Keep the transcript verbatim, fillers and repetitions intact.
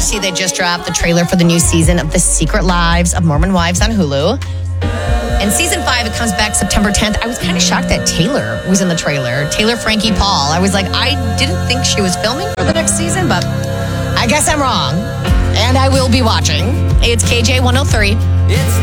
See, they just dropped the trailer for the new season of The Secret Lives of Mormon Wives on Hulu. And season five, it comes back September tenth. I was kind of shocked that Taylor was in the trailer. Taylor Frankie Paul. I was like, I didn't think she was filming for the next season, but I guess I'm wrong. And I will be watching. It's K J one oh three. It's